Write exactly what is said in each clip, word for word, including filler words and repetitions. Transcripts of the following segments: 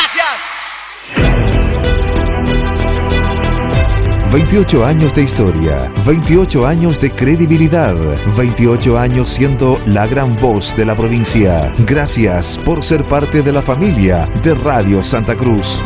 veintiocho años de historia, veintiocho años de credibilidad, veintiocho años siendo la gran voz de la provincia. Gracias por ser parte de la familia de Radio Santa Cruz.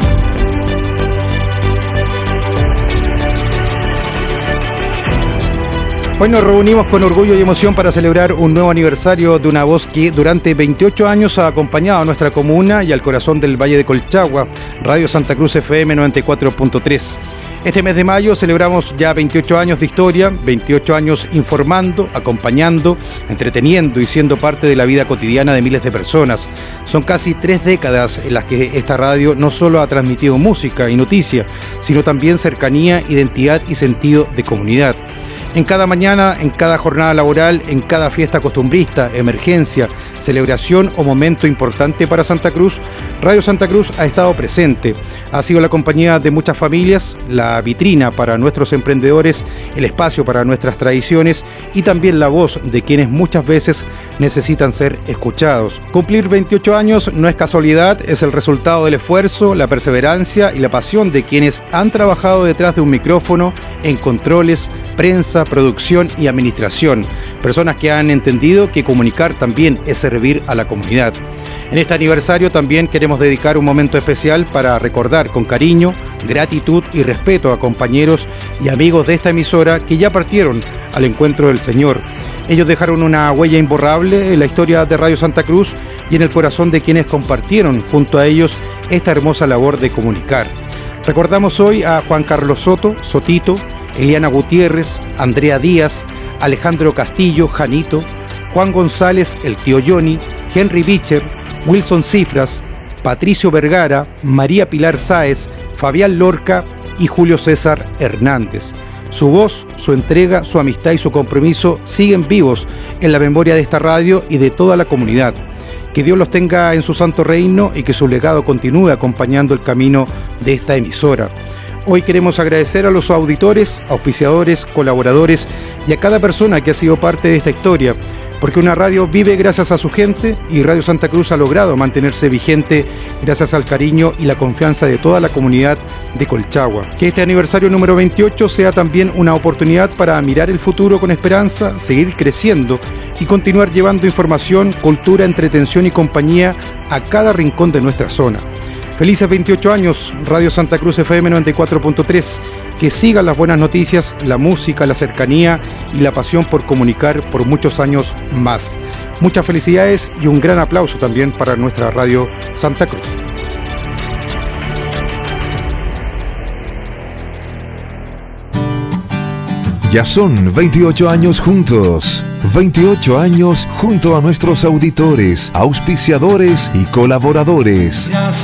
Hoy nos reunimos con orgullo y emoción para celebrar un nuevo aniversario de una voz que durante veintiocho años ha acompañado a nuestra comuna y al corazón del Valle de Colchagua, Radio Santa Cruz F M noventa y cuatro punto tres. Este mes de mayo celebramos ya veintiocho años de historia, veintiocho años informando, acompañando, entreteniendo y siendo parte de la vida cotidiana de miles de personas. Son casi tres décadas en las que esta radio no solo ha transmitido música y noticia, sino también cercanía, identidad y sentido de comunidad. En cada mañana, en cada jornada laboral, en cada fiesta costumbrista, emergencia, celebración o momento importante para Santa Cruz, Radio Santa Cruz ha estado presente. Ha sido la compañía de muchas familias, la vitrina para nuestros emprendedores, el espacio para nuestras tradiciones y también la voz de quienes muchas veces necesitan ser escuchados. Cumplir veintiocho años no es casualidad, es el resultado del esfuerzo, la perseverancia y la pasión de quienes han trabajado detrás de un micrófono, en controles, prensa, producción y administración. Personas que han entendido que comunicar también es servir a la comunidad. En este aniversario también queremos dedicar un momento especial para recordar con cariño, gratitud y respeto a compañeros y amigos de esta emisora que ya partieron al encuentro del Señor. Ellos dejaron una huella imborrable en la historia de Radio Santa Cruz y en el corazón de quienes compartieron junto a ellos esta hermosa labor de comunicar. Recordamos hoy a Juan Carlos Soto, Sotito, Eliana Gutiérrez, Andrea Díaz, Alejandro Castillo, Janito, Juan González, el tío Johnny, Henry Bicher, Wilson Cifras, Patricio Vergara, María Pilar Sáez, Fabián Lorca y Julio César Hernández. Su voz, su entrega, su amistad y su compromiso siguen vivos en la memoria de esta radio y de toda la comunidad. Que Dios los tenga en su santo reino y que su legado continúe acompañando el camino de esta emisora. Hoy queremos agradecer a los auditores, auspiciadores, colaboradores y a cada persona que ha sido parte de esta historia, porque una radio vive gracias a su gente y Radio Santa Cruz ha logrado mantenerse vigente gracias al cariño y la confianza de toda la comunidad de Colchagua. Que este aniversario número veintiocho sea también una oportunidad para mirar el futuro con esperanza, seguir creciendo y continuar llevando información, cultura, entretención y compañía a cada rincón de nuestra zona. Felices veintiocho años, Radio Santa Cruz F M noventa y cuatro punto tres. Que sigan las buenas noticias, la música, la cercanía y la pasión por comunicar por muchos años más. Muchas felicidades y un gran aplauso también para nuestra Radio Santa Cruz. Ya son veintiocho años juntos. veintiocho años junto a nuestros auditores, auspiciadores y colaboradores.